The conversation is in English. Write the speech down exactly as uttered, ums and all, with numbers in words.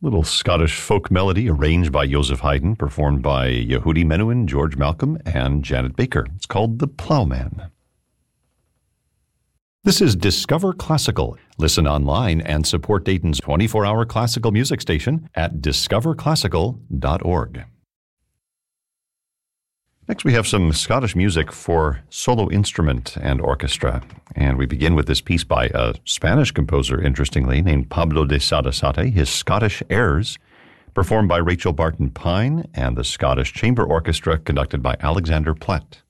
Little Scottish folk melody arranged by Joseph Haydn, performed by Yehudi Menuhin, George Malcolm, and Janet Baker. It's called The Plowman. This is Discover Classical. Listen online and support Dayton's twenty-four hour classical music station at discover classical dot org. Next, we have some Scottish music for solo instrument and orchestra. And we begin with this piece by a Spanish composer, interestingly, named Pablo de Sarasate, his Scottish Airs, performed by Rachel Barton Pine and the Scottish Chamber Orchestra, conducted by Alexander Platt.